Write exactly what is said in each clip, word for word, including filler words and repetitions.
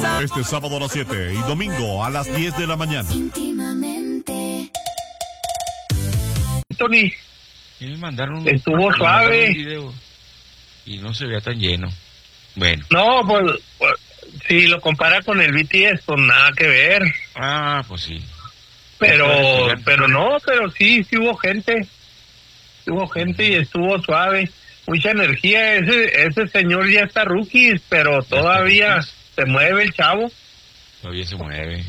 Este sábado a las siete y domingo a las diez de la mañana. Tony, y me mandaron un, estuvo me suave mandaron un video y no se veía tan lleno. Bueno. No, pues, pues si lo compara con el B T S, pues nada que ver. Ah, pues sí. Pero, pero no, pero sí, sí hubo gente. Sí hubo gente y estuvo suave. Mucha energía. Ese ese señor ya está rookie, pero todavía se mueve el chavo. Todavía se mueve.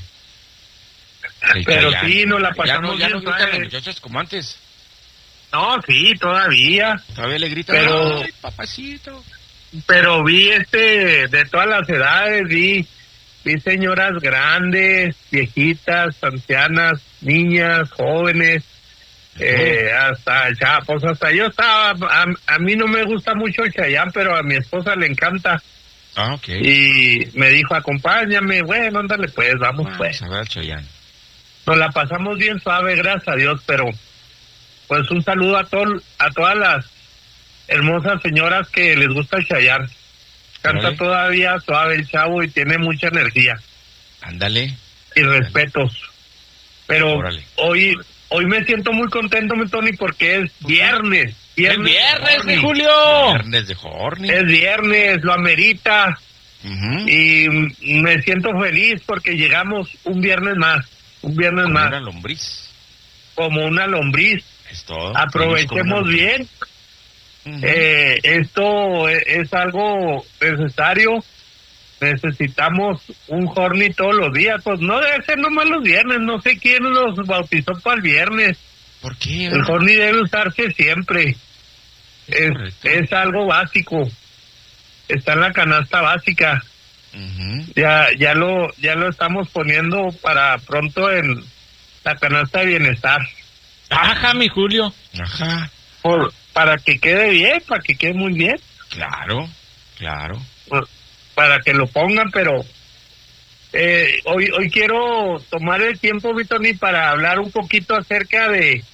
El pero Chayanne. Sí, nos la pasamos ya no, ya bien. no gritan las muchachas como antes. No, sí, todavía. Todavía le gritan, pero, ay, papacito. Pero vi este, de todas las edades, vi, vi señoras grandes, viejitas, ancianas, niñas, jóvenes, eh, hasta ya, pues hasta yo estaba, a, a mí no me gusta mucho el Chayanne, pero a mi esposa le encanta. Ah, ok. Y me dijo, acompáñame, bueno, ándale pues, vamos ah, pues. A ver, Chayanne. Nos la pasamos bien suave, gracias a Dios, pero pues un saludo a todo, a todas las hermosas señoras que les gusta el Chayanne. Canta ¿Vale? Todavía suave el chavo y tiene mucha energía. Ándale. Y Ándale. Respetos. Pero Órale. hoy hoy me siento muy contento, mi Tony, porque es viernes. Viernes, es viernes de, de Julio. Viernes de Horny. Es viernes, lo amerita. Uh-huh. Y me siento feliz porque llegamos un viernes más. Un viernes Como más. Como una lombriz. Como una lombriz. Es todo. Aprovechemos bien. Uh-huh. Eh, esto es, es algo necesario. Necesitamos un horny todos los días. Pues no debe ser nomás los viernes. No sé quién los bautizó para el viernes. ¿Por qué? El horny debe usarse siempre. Es, es algo básico. Está en la canasta básica. Uh-huh. Ya ya lo ya lo estamos poniendo para pronto en la canasta de bienestar. Ajá, mi Julio. Ajá. Por, para que quede bien, para que quede muy bien. Claro, claro. Por, para que lo pongan, pero eh, hoy hoy quiero tomar el tiempo, Vitoni, para hablar un poquito acerca de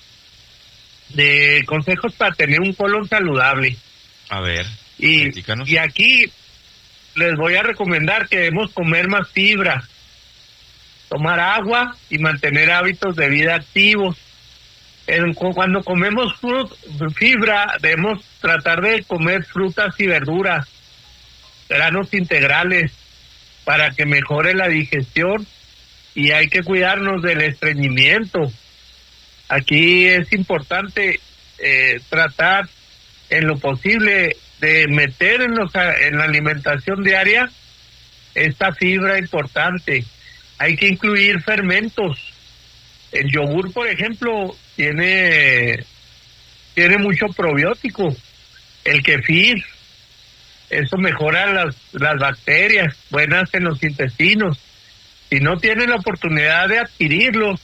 de consejos para tener un colon saludable. A ver, y, y aquí les voy a recomendar que debemos comer más fibra, tomar agua y mantener hábitos de vida activos. En, cuando comemos frut, fibra, debemos tratar de comer frutas y verduras, granos integrales, para que mejore la digestión, y hay que cuidarnos del estreñimiento. Aquí es importante eh, tratar en lo posible de meter en, los, en la alimentación diaria esta fibra importante. Hay que incluir fermentos. El yogur, por ejemplo, tiene tiene mucho probiótico. El kefir, eso mejora las, las bacterias buenas en los intestinos. Si no tienen la oportunidad de adquirirlos,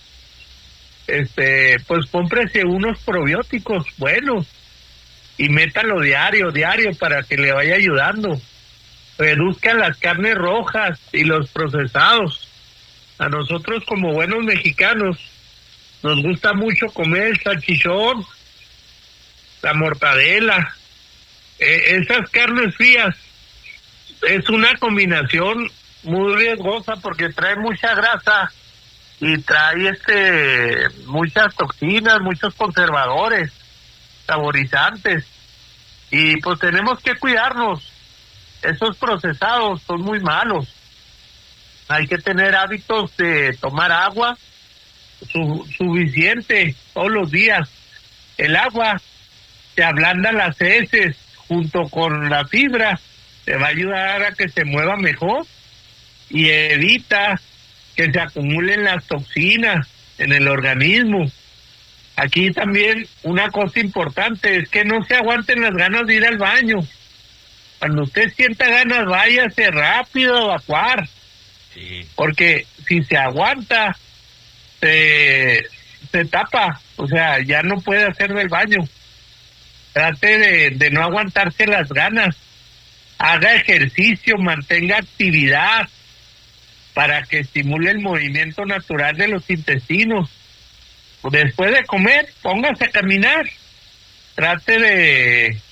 este, pues cómprese unos probióticos buenos y métalo diario, diario, para que le vaya ayudando. Reduzcan las carnes rojas y los procesados. A nosotros, como buenos mexicanos, nos gusta mucho comer el salchichón, la mortadela, eh, esas carnes frías. Es una combinación muy riesgosa porque trae mucha grasa y trae este muchas toxinas, muchos conservadores, saborizantes, y pues tenemos que cuidarnos. Esos procesados son muy malos. Hay que tener hábitos de tomar agua su, suficiente todos los días. El agua te ablanda las heces junto con la fibra, te va a ayudar a que se mueva mejor y evita que se acumulen las toxinas en el organismo. Aquí también una cosa importante es que no se aguanten las ganas de ir al baño. Cuando usted sienta ganas, váyase rápido a evacuar. Sí. Porque si se aguanta, se, se tapa, o sea, ya no puede hacer del baño. Trate de, de no aguantarse las ganas. Haga ejercicio, mantenga actividad para que estimule el movimiento natural de los intestinos. Después de comer, póngase a caminar. Trate de,